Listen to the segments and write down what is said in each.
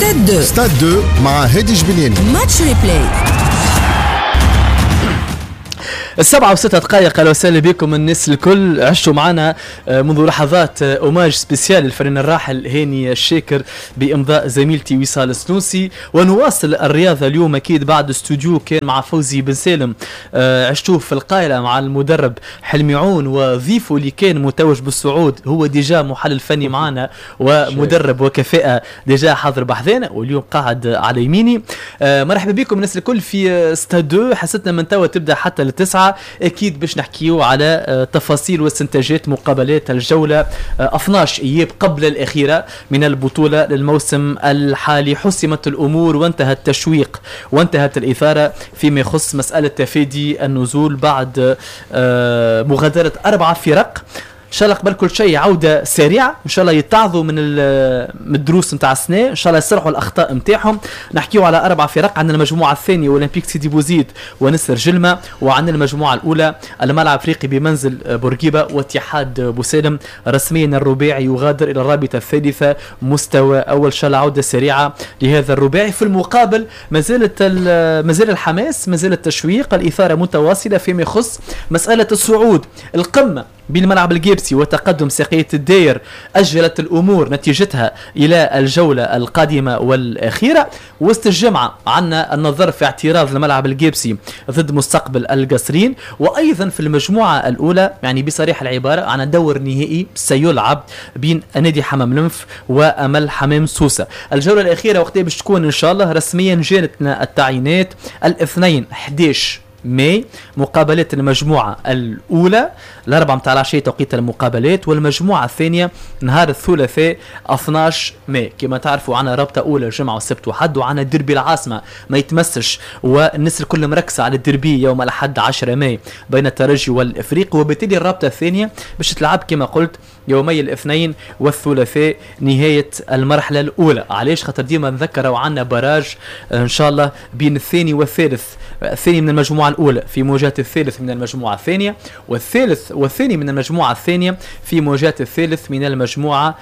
ستاد 2 مع هادي جبليني. ماتش ريبلاي. 7:06 اهلا وسهلا بكم الناس الكل. عشتوا معنا منذ لحظات اوماج سبيسيال للفنان الراحل هاني الشاكر بامضاء زميلتي وصال السنوسي، ونواصل الرياضه اليوم اكيد بعد استوديو كان مع فوزي بن سالم. عشتوه في القاهره مع المدرب حلمي عون وضيفه اللي كان متوج بالصعود هو ديجا محلل فني معنا ومدرب وكفاءه ديجا حاضر بحذانا واليوم قاعد على يميني. مرحبا بكم الناس الكل في ستاد 2. حصتنا من توا تبدا حتى للتسعة. اكيد باش نحكيو على تفاصيل واستنتاجات مقابلات الجوله 12 اياب قبل الاخيره من البطوله للموسم الحالي. حسمت الامور وانتهى التشويق وانتهت الاثاره فيما يخص مساله تفادي النزول بعد مغادره 4 فرق. ان شاء الله قبل كل شيء عوده سريعه، ان شاء الله يتعظوا من الدروس نتاع السنه، ان شاء الله يصلحوا الاخطاء نتاعهم. نحكيو على 4 فرق. عندنا المجموعه الثانيه اولمبيك سيدي بوزيد ونسر جلمه، وعندنا المجموعه الاولى الملعب الافريقي بمنزل بورقيبه واتحاد بوسالم. رسميا الرباعي يغادر الى الرابطه الثالثه مستوى اول. ان شاء الله عوده سريعه لهذا الرباعي. في المقابل مازال الحماس، مازال التشويق، الاثاره متواصله فيما يخص مساله الصعود القمه بالملعب الجيبسي وتقدم ساقية الداير. أجلت الأمور نتيجتها إلى الجولة القادمة والأخيرة. وسط الجمعة عنا النظر في اعتراض الملعب الجيبسي ضد مستقبل القصرين. وأيضا في المجموعة الأولى يعني بصريح العبارة عنا دور نهائي سيلعب بين نادي حمام لنف وأمل حمام سوسة. الجولة الأخيرة وقتها باش تكون إن شاء الله رسميا جانتنا التعيينات الاثنين 11 ماي مقابلات المجموعة الأولى 4 متاع العشية توقيت المقابلات، والمجموعة الثانية نهار الثلاثاء 12 ماي. كما تعرفوا عنا رابطة أولى جمعة وسبت وحد، وعنا دربي العاصمة ما يتمسش والناس الكل مركزة على الدربي يوم الأحد 10 ماي بين الترجي والإفريقي. وبالتالي الرابطة الثانية باش تلعب كما قلت يومي الاثنين والثلاثاء نهاية المرحلة الأولى. علاش؟ خاطر ديما نذكر وعنا براج إن شاء الله بين الثاني والثالث، الثاني من المجموعة الأولى في مواجهة الثالث من المجموعة الثانية، والثالث والثاني من المجموعة الثانية في مواجهة الثالث من المجموعة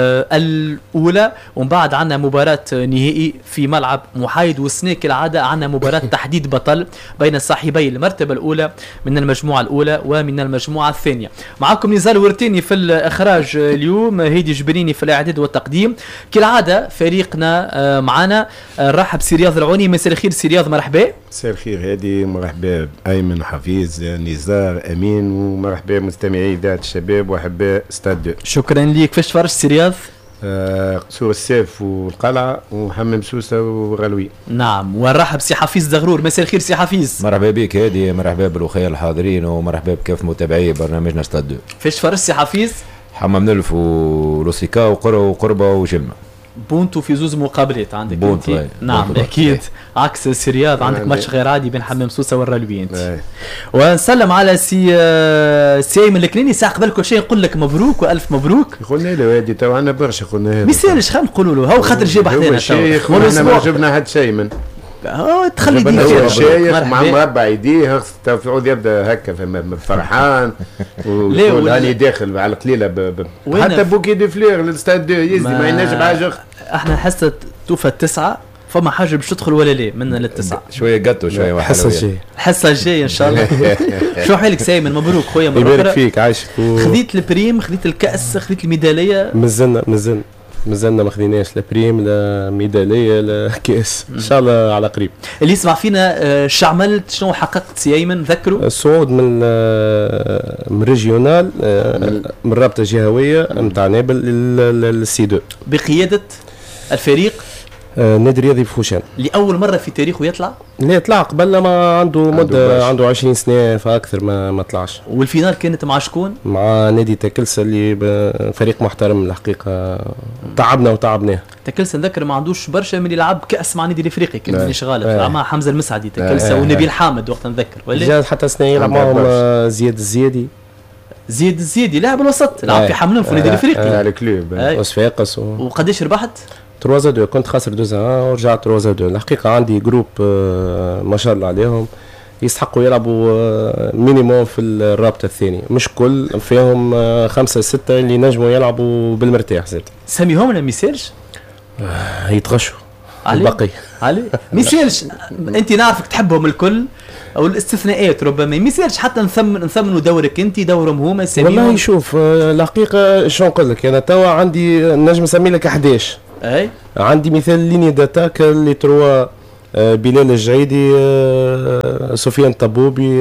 الأولى. ومن بعد عنا مباراة نهائي في ملعب محايد، والسنة كالعادة عنا مباراة تحديد بطل بين صاحبي المرتبة الأولى من المجموعة الأولى ومن المجموعة الثانية. معكم نزال ورتيني في الإخراج اليوم، هيدي جبريني في الإعداد والتقديم. كالعادة فريقنا معنا نرحب سي رياض العوني. مساء الخير سي رياض، مرحبا. مساء الخير هادي، مرحبا أيمن حفيظ نزار أمين، ومرحبا مستمعي إذاعة الشباب وأحباء ستاد 2. شكرا ليك. فاش فرش سي رياض؟ قصور السيف والقلعة وحمام سوسة وغلوي. نعم. ونرحب سي حفيظ زغرور. مساء الخير سي حفيظ. مرحبا بك هادي، مرحبا بالأخوة الحاضرين، ومرحبا بكافة متابعي برنامجنا ستاد 2. فاش فرش سي حفيظ؟ حمام نلف ولوسيكا وقربة وجلمة. بونتو في زوز مقابلات عندك بونتو. نعم بونتو اكيد. عكس سي رياض عندك ماتش غير عادي بين حمام سوسه والرلوي انت. ونسلم على سي ايمن الكنيني. ساعه قبل كل شيء نقول لك مبروك والف مبروك. قلنا له هادي تو عندنا برشا قلنا هذا. ما يسالش خلينا نقولوا له هو خاطر جاب حدانا شيخ احنا ما جبنا حد شيء من تخلي يديه الشيخ مع مربع يديه يعود يبدا هكا فرحان ويقول هاني داخل على قليله حتى بوكي دي فلير للستاد يزدي ما ينجم حاجه. احنا حصه توفى 9 فما حاجه باش تدخل ولا لا من للتسعة. شويه قطو شويه الحصه الجايه ان شاء الله. شو حالك سايمن؟ مبروك خويا. يبارك فيك، عايشك. خذيت البريم، خذيت الكاس، خذيت الميداليه. مازلنا ما خذيناش لا بريم لا ميداليه لا كاس. ان شاء الله على قريب. اللي يسمع فينا شو عملت، شنو حققت سي ايمن؟ ذكروا الصعود من ريجيونال من رابطه جهويه نتاع نابل للسي 2 بقياده الفريق نادي رياضي بفوشان. لأول مرة في تاريخه يطلع؟ لا يطلع قبل ما عنده مدة، عنده 20 سنة فأكثر ما طلعش. والفينال كانت مع شكون؟ مع نادي تاكلسا اللي فريق محترم الحقيقة. تعبنا وتعبناه. تاكلسا نذكر ما عندوش برشا من يلعب كأس مع نادي الإفريقي كان مانيش غالب مع حمزة المسعدي تاكلسا ونبيل حامد وقت نذكر ولا؟ حتى سنة يلعب معهم زياد الزيادي لاعب الوسط لعب في حملون في نادي الإفريقي. على كلوب وصفاقس. وقديش ربحت؟ 3-2 كنت خاسر 2-1 ورجعت 3-2. الحقيقة عندي جروب ما شاء الله عليهم يستحقوا يلعبوا مينيموم في الرابطة الثانية، مش كل فيهم 5-6 اللي نجموا يلعبوا بالمرتاح. زاد سميهم لما يسالش يتغشوا الباقي علي ما يصيرش انت نعرفك تحبهم الكل او الاستثناءات ربما ما يصيرش حتى نثمنوا دورك انت دورهم هما والله شوف الحقيقه شو نقول لك انا توا عندي نجم نسمي لك 11 اي عندي مثال ليني داتاك اللي تروا بلال الجعيدي سفيان طبوبي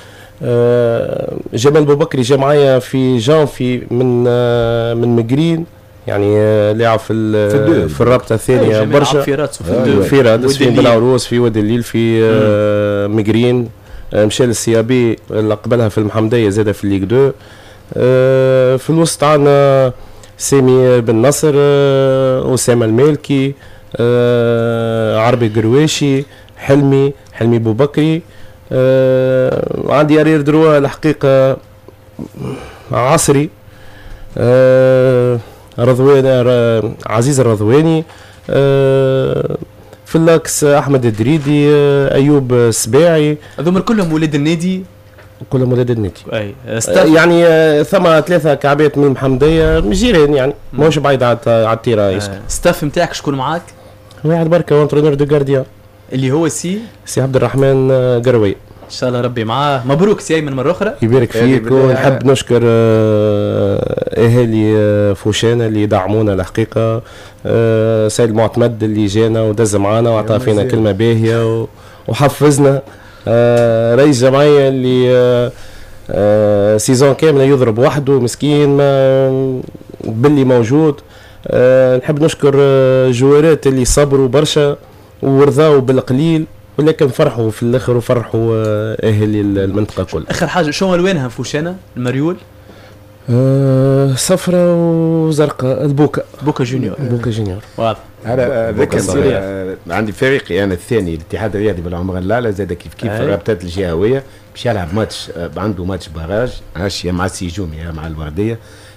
جمال بوبكري جا معايا في جانفي من مجرين يعني لاعب في الرابطه الثانيه برشا في رادس في بلاروس في وادي الليل في مجرين مشى للسيابي اللي قبلها في المحمديه زاد في الليغ 2 في الوسط عندنا سامي بن نصر اسامه المالكي عربي قرواشي حلمي بوبكري عندي ارير دروا الحقيقه عصري رضوان عزيز الرضواني في اللاكس احمد الدريدي ايوب السباعي هذوما كلهم ولاد النادي كلهم ولاد النادي اي يعني ثم 3 كعبات من المحمديه جيران يعني ماهوش بعيد على التيرا ستاف نتاعك شكون معاك؟ واحد بركه وانترونور دو غارديان اللي هو سي عبد الرحمن قروي ان شاء الله ربي معاه. مبروك سي ايمن مره اخرى يبارك فيك ونحب نشكر اهالي فوشانه اللي دعمونا الحقيقه سيد المعتمد اللي جانا ودز معانا وعطى فينا كلمه باهيه وحفزنا رئيس جمعيه اللي سيزون كامله يضرب وحده مسكين ما باللي موجود. نحب نشكر جوارات اللي صبروا برشا ورضاوا بالقليل ولكن فرحوا في الاخر وفرحوا اهالي المنطقه كل. اخر حاجه شو الوانها فوشانه المريول؟ صفراء وزرقاء بوكا جونيور واضح. هذا ذاك عندي فريقي انا الثاني الاتحاد الرياضي بالعمر اللاله زاد كيف الرابطات الجهويه باش يلعب ماتش عنده ماتش باراج عشيه مع السيجومي مع الورديه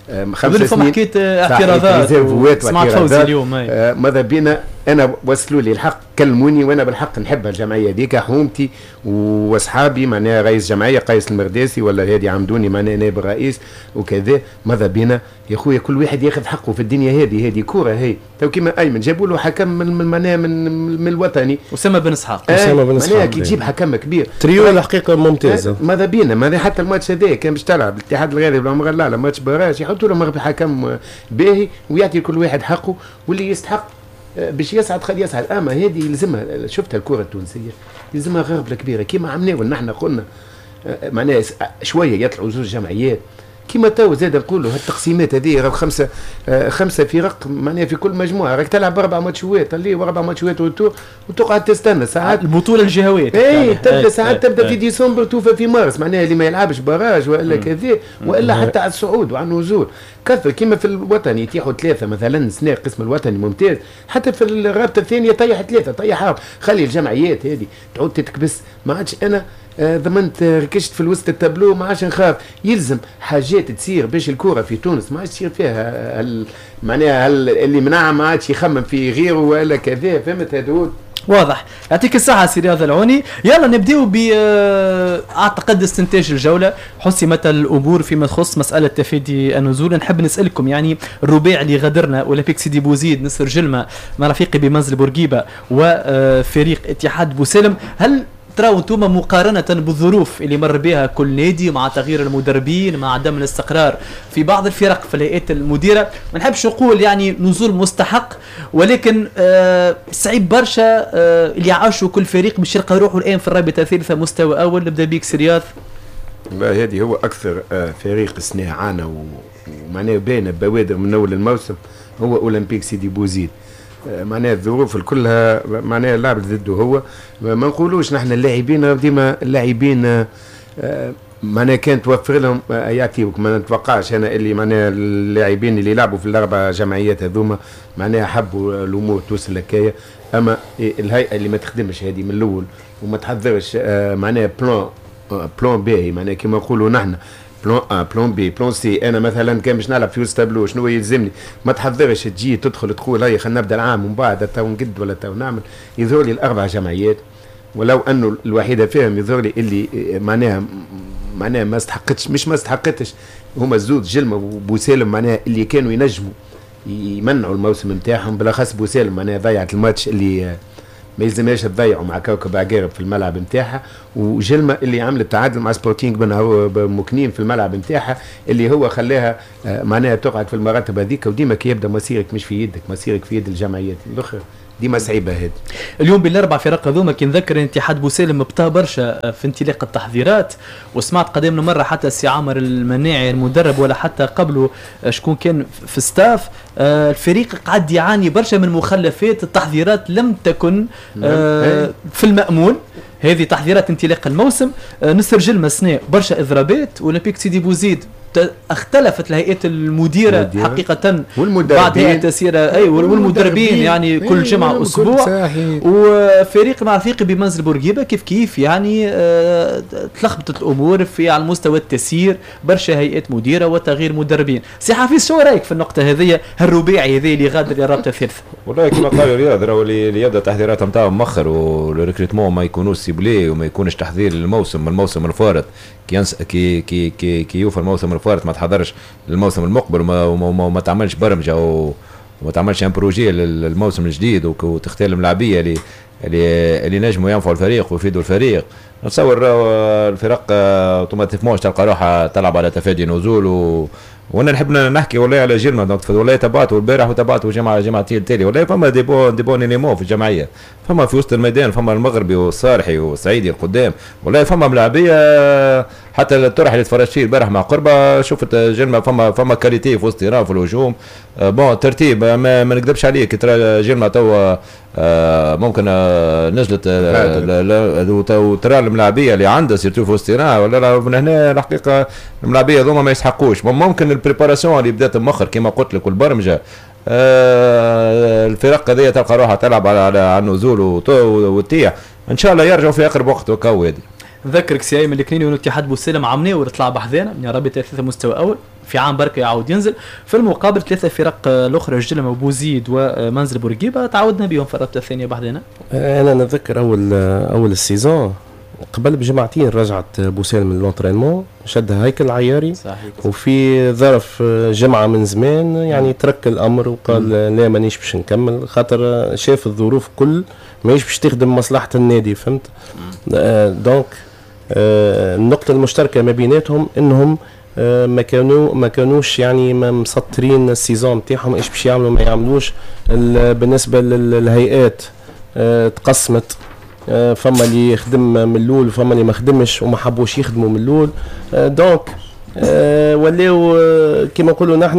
5 سنين حكيت اعتراضات سمعت فوزي اليوم ماذا بينا انا وصلوا لي الحق كلموني وانا بالحق نحبها الجمعيه ديك حومتي واصحابي معناها رئيس جمعيه قيس المرداسي ولا هادي عمدوني معناها نائب الرئيس وكذا. ماذا بينا يا خويا كل واحد ياخذ حقه في الدنيا هذه كوره هي تو كيما ايمن جابوا له حكم من الوطني اسامه بن اسحاق معناها كي تجيب حكم كبير تريو الحقيقه ممتازه. ماذا بينا ماذا حتى الماتش هذا كان باش تلعب الاتحاد الرياضي بالعمر لا ماتش باراج يحطوا له حكم باهي ويعطي كل واحد حقه واللي يستحق باش يسعد خلي يسعد. اما هذه يلزمها شفتها الكره التونسيه يلزمها غربله كبيره كيما عملناو نحن قلنا معناها شويه يطلعوا زوج جمعيات كيما تو زاد نقولوا هالتقسيمات هذه راه خمسه فرق معناها في كل مجموعه راك تلعب 4 ماتشات اللي 4 ماتشات وتقعد تستنى ساعات البطوله الجهويه تبدا ساعات تبدا في ديسمبر توفى في مارس معناها اللي ما يلعبش باراج والا كذا والا حتى على الصعود وعلى النزول كثر كيما في الوطني يتيحوا 3 مثلا سناء قسم الوطني ممتاز حتى في الرابطه الثانيه طيح 3 طيح خلي الجمعيات هذه تعود تتكبس ما عادش انا ضمنت ركشت في الوسط التابلو ما عادش نخاف يلزم حاجات تصير باش الكره في تونس ما عادش تصير فيها معناها اللي منعها ما عادش يخمم في غيره ولا كذا فهمت هذول واضح. يعطيك الصحة سي رياض العوني. يلا نبداو ب اعتقد استنتاج الجولة. حسمت الامور فيما يخص مسألة تفادي النزول. نحب نسألكم يعني الرباع اللي غادرنا اولمبيك سيدي بوزيد نصر جلمة مع رفيقي بمنزل بورقيبة وفريق اتحاد بوسلم هل تراو انتم مقارنة بالظروف اللي مر بها كل نادي مع تغيير المدربين مع عدم الاستقرار في بعض الفرق في الهيئات المديرة ما نحبش نقول يعني نزول مستحق ولكن صعيب برشا اللي عاشوا كل فريق باش يلقى روحه الآن في الرابطة الثالثة مستوى أول. نبدأ بيك سرياض. لا هذه هو أكثر فريق سنة عانى ومعناه باينة بوادر من أول الموسم هو أولمبيك سيدي بوزيد معناها الظروف كلها معناها اللعب ضده هو ما نقولوش نحن اللاعبين ديما اللاعبين معناها كانت توفر لهم يعطيوك ما نتوقعش انا اللي معناها اللاعبين اللي لعبوا في الاربع جمعيات هذوما معناها حبوا الامور توصل لكايه. اما الهيئه اللي ما تخدمش هذه من الاول وما تحضرش معناها بلان بي معناها كما نقولوا نحن بلان بي بلان سي. انا مثلا كان باش نلعب في وسط تابلو شنو يلزمني ما تحضرش تجي تدخل تقول هيا خلينا نبدا العام ومن بعد تو نقد ولا تو نعمل. يظهر لي الاربع جمعيات ولو انه الوحيده فيهم يظهر لي اللي معناها ما استحقتش هما الزوج جلمه وبوسالم معناها اللي كانوا ينجموا يمنعوا الموسم نتاعهم، بالاخص بوسالم معناها ضيعت الماتش اللي ما يلزمهاش تضيعوا مع كوكب عقارب في الملعب نتاعها، وجلمة اللي عملت تعادل مع سبورتينغ بمكنين في الملعب نتاعها اللي هو خلاها معناها تقعد في المراتب هذيك. وديما كي يبدا مسيرك مش في يدك، مسيرك في يد الجمعيات الاخرى، ديما صعيبه هذه. اليوم بالاربع فرق هذوما كي نذكر ان اتحاد بوسالم بتا برشا في انطلاق التحضيرات، وسمعت قدام مره حتى سي عامر المناعي المدرب ولا حتى قبله شكون كان في ستاف، الفريق قاعد يعاني برشا من مخلفات التحضيرات لم تكن في المأمول. هذه تحضيرات انطلاق الموسم، نسر جلمة سنة برشا اضرابات، اولمبيك سيدي بوزيد اختلفت الهيئات المديره حقيقه بعد هيئه تسيير والمدربين يعني كل جمعه اسبوع. وفريق مع رفيقي بمنزل بورقيبه كيف يعني تلخبطت الامور في على المستوى التسيير، برشا هيئات مديره وتغيير مدربين. سي حفيظ شو رايك في النقطه هذه، الرباعي هذه اللي غادر الرابطه الثالثه؟ والله كما قالوا رياض راهو اللي يبدا التحضيرات نتاعو مؤخر والريكروتمون ما يكونوش سيبلي وما يكونش تحضير للموسم الموسم الفارط كي يوفى الموسم الفارط ما تحضرش للموسم المقبل وما تعملش برمجه وما تعملش ان بروجي للموسم الجديد وتختار الملاعبيه اللي نجموا ينفعوا الفريق ويفيدوا الفريق. نتصور الفرق اوتوماتيكمون تلقى روحها تلعب على تفادي نزول وانا نحب نحكي والله على جيلنا والله تبعته البارح وتبعته جماعتين تالي والله فما ديبون نيمو في الجمعيه، فما في وسط الميدان فما المغربي والصالحي والسعيدي القدام، والله فما ملاعبيه حتى الطرح اللي تفرجت فيه البارح مع قربه شفت جيلنا فما كاليتي في وسط في الهجوم. بون ترتيب ما نكذبش عليك ترى جيلنا توا ممكن نزلت وترى الملاعبيه اللي عندها سيرتو في وسط ولا من هنا الحقيقه الملاعبيه هذوما ما يسحقوش. ممكن البريباراسيون اللي بدات مؤخر كما قلت لك والبرمجه الفرق هذه تلقى روحها تلعب على النزول وتطيح ان شاء الله يرجعوا في اقرب وقت وكوادي. نذكرك سي ايمن الكنيني والاتحاد بوسالم عمناور طلع بحذانا من رابطه ثلاثه مستوى اول في عام بركه يعاود ينزل، في المقابل ثلاثه فرق الاخرى جلمه وبوزيد ومنزل بورقيبه تعودنا بهم في الرابطه الثانيه بحذانا. انا نتذكر اول السيزون قبل بجمعتين رجعت بوسالم من لونترينمون شدها هيكل عياري صحيح. وفي ظرف جمعه من زمان يعني ترك الامر وقال لا مانيش باش نكمل خاطر شاف الظروف كل ماهيش باش تخدم مصلحه النادي فهمت. دونك النقطه المشتركه ما بيناتهم انهم ما كانوش يعني مسطرين السيزون نتاعهم ايش باش يعملوا ما يعملوش. بالنسبه للهيئات تقسمت، فما اللي يخدم من الاول وفما اللي ما خدمش وما حبوش يخدموا من الاول. دونك ولاو كما نقولوا نحن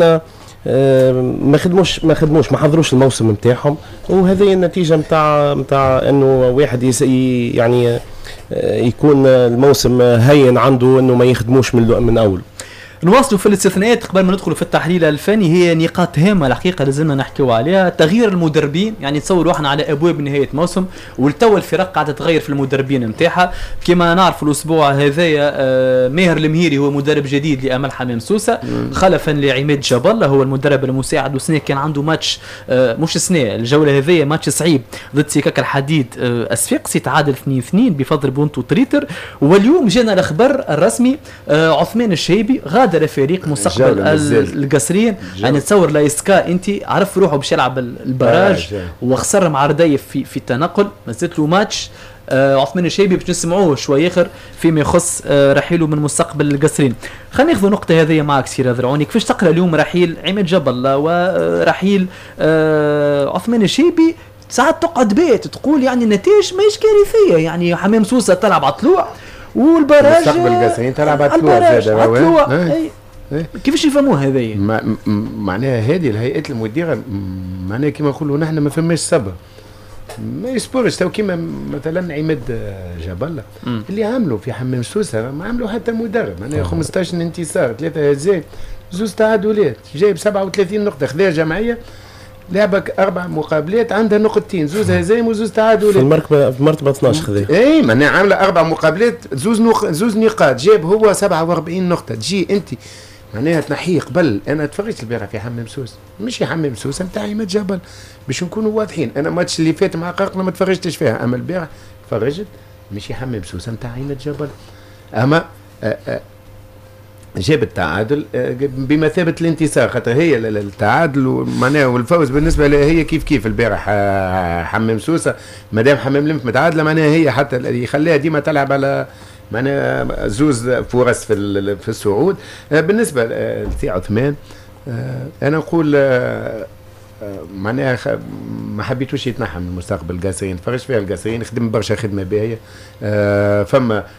ما حضروش الموسم نتاعهم، وهذه النتيجه نتاع انه واحد يعني يكون الموسم هين عنده انه ما يخدموش من اول. نواصلوا في الاستثناءات قبل ما ندخلوا في التحليل الفني. هي نقاط هامه الحقيقه لازمنا نحكيو عليها. تغيير المدربين، يعني تصوروا احنا على ابواب نهايه موسم والتو الفرق قاعده تغير في المدربين نتاعها. كما نعرف الاسبوع هذايا ماهر المهيري هو مدرب جديد لامل حمام سوسه خلفا لعماد جبل هو المدرب المساعد. وسنه كان عنده ماتش مش سنه الجوله هذيا ماتش صعيب ضد سيكاك الحديد الصفاقسي تعادل 2-2 بفضل بونتو تريتر. واليوم جانا الاخبار الرسمي عثمان الشيبي غادر فريق مستقبل القصرين. يعني تصور لايسكا انت عرف روحه باش يلعب البراج وخسر مع رديف في التنقل، مازالت له ماتش. عثمان الشيبي باش نسمعوه شوي اخر فيما يخص رحيله من مستقبل القصرين. خلينا ناخذ نقطه هذه معك سير ذرعوني، كيفاش تقرا اليوم رحيل عماد جبل ورحيل عثمان الشيبي؟ ساعات تقعد بيت تقول يعني النتائج ماهيش كارثيه، يعني حمام سوسه تلعب على طلوع والبراج مستقبل القصرين تلعب على طلوع. كيفاش يفهموها هذه؟ معناها هذه الهيئات المديره معناها كما نقولوا نحن ما فماش صبر ما يصبرش. تو كيما مثلا عماد جبل اللي عملوا في حمام سوسه ما عملوا حتى مدرب، معناها 15 انتصار 3 هزائم 2 تعادلات جايب 37 نقطه خذا جمعيه لعبك 4 مقابلات عندها نقطتين 2 هزايم و2 تعادلات في مرتبه 12 خذا. اي معناها عامله 4 مقابلات 2 نقاط جاب هو 47 نقطه. تجي انت معناها تنحيه قبل. انا تفرجت البارح في حمام سوسه مش حمام سوسه نتاع عماد جبل باش نكونوا واضحين. انا الماتش اللي فات مع قرقنا ما تفرجتش فيها، اما البارح تفرجت مش حمام سوسه نتاع عماد جبل. اما جاب التعادل بمثابه الانتصار، خاطر هي التعادل ومعناها والفوز بالنسبه لها هي كيف البارح حمام سوسه، مادام حمام لمف متعادله معناها هي حتى يخليها ديما تلعب على معناها زوز فرص في الصعود. بالنسبه لسي عثمان انا نقول معناها ما حبيتوش يتنحى من المستقبل القاسرين، فرش فيها القاسرين، خدم برشا خدمه باهيه. فما